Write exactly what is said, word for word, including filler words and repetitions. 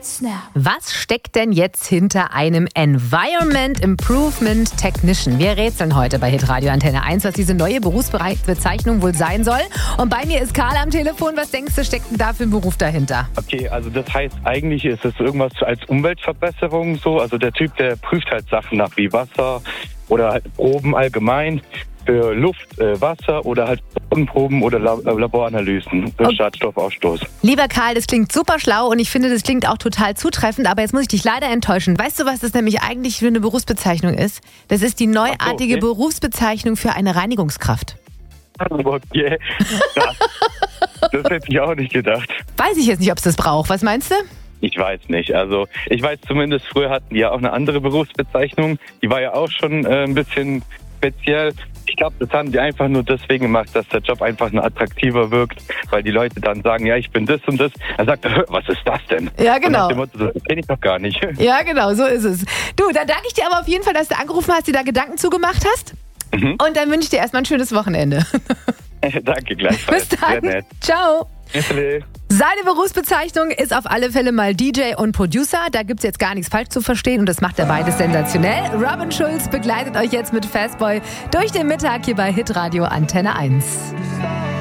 Hits now. Was steckt denn jetzt hinter einem Environment Improvement Technician? Wir rätseln heute bei Hitradio Antenne eins, was diese neue Berufsbezeichnung wohl sein soll. Und bei mir ist Karl am Telefon. Was denkst du, steckt denn da für ein Beruf dahinter? Okay, also das heißt, eigentlich ist es irgendwas als Umweltverbesserung so. Also der Typ, der prüft halt Sachen nach wie Wasser oder halt Proben allgemein für Luft, äh, Wasser oder halt Bodenproben oder Lab- Laboranalysen für Okay. Schadstoffausstoß. Lieber Karl, das klingt super schlau und ich finde, das klingt auch total zutreffend, aber jetzt muss ich dich leider enttäuschen. Weißt du, was das nämlich eigentlich für eine Berufsbezeichnung ist? Das ist die neuartige Ach so, okay. Berufsbezeichnung für eine Reinigungskraft. Okay, das, das hätte ich auch nicht gedacht. Weiß ich jetzt nicht, ob es das braucht. Was meinst du? Ich weiß nicht. Also ich weiß zumindest, früher hatten die ja auch eine andere Berufsbezeichnung. Die war ja auch schon äh, ein bisschen speziell. Ich glaube, das haben die einfach nur deswegen gemacht, dass der Job einfach nur attraktiver wirkt, weil die Leute dann sagen, ja, ich bin das und das. Er sagt, was ist das denn? Ja, genau. Und nach dem Motto, das kenne ich doch gar nicht. Ja, genau, so ist es. Du, dann danke ich dir aber auf jeden Fall, dass du angerufen hast, dir da Gedanken zugemacht hast. Mhm. Und dann wünsche ich dir erstmal ein schönes Wochenende. Danke gleichfalls. Bis Sehr dann. nett. Ciao. Bitte. Seine Berufsbezeichnung ist auf alle Fälle mal D J und Producer. Da gibt's jetzt gar nichts falsch zu verstehen und das macht er beides sensationell. Robin Schulz begleitet euch jetzt mit Fastboy durch den Mittag hier bei Hitradio Antenne eins.